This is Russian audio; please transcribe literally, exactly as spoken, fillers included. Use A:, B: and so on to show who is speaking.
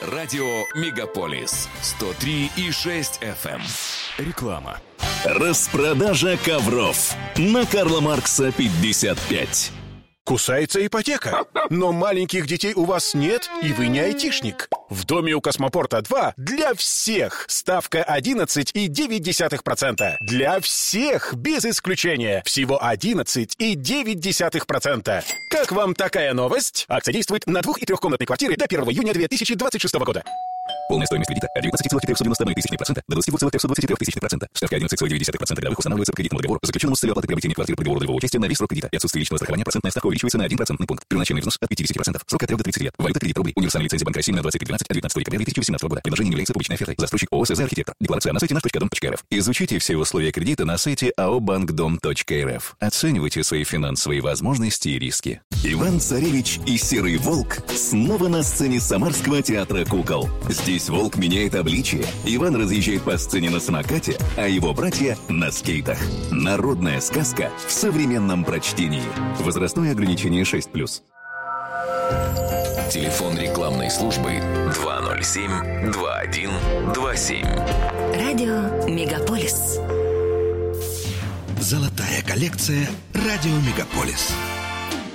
A: Радио «Мегаполис» сто три и шесть эф эм. Реклама.
B: Распродажа ковров на Карла Маркса пятьдесят пять.
C: Кусается ипотека, но маленьких детей у вас нет, и вы не айтишник. В доме у Космопорта два для всех ставка одиннадцать и девять десятых процента. Для всех, без исключения. Всего одиннадцать и девять десятых процента. Как вам такая новость? Акция действует на двух- и трехкомнатные квартиры до первого июня две тысячи двадцать шестого года.
B: Полная стоимость кредита от девятнадцать целых трёхсот девяноста одной тысячной процента до двадцать целых трёхсот двадцати трёх тысячных процента. Ставка одиннадцать целых девять десятых процента годовых устанавливается по кредитному договору, заключенному с целью оплаты приобретения квартиры по договору долевого участия на весь срок кредита. И отсутствие личного страхования процентная ставка увеличивается на один процентный пункт. Первоначальный взнос от пятьдесят процентов. Срок от трёх до тридцати лет. Валюта кредит рублей. Универсальная лицензия Банка России на двадцать три двенадцать от девятнадцатого декабря две тысячи восемнадцатого года. Предложение не является публичной офертой. Застройщик ООО «СЗ Архитектор». Декларация на сайте наш точка дом точка эр эф. Изучите все условия кредита на сайте ао банкдом точка эр эф. Оценивайте свои финансовые возможности и риски. Иван Царевич и Серый Волк снова на сцене Самарского театра кукол. Здесь волк меняет обличие. Иван разъезжает по сцене на самокате, а его братья на скейтах. Народная сказка в современном прочтении. Возрастное ограничение шесть плюс.
A: Телефон рекламной службы два ноль семь два один два семь.
D: Радио «Мегаполис».
E: Золотая коллекция «Радио Мегаполис».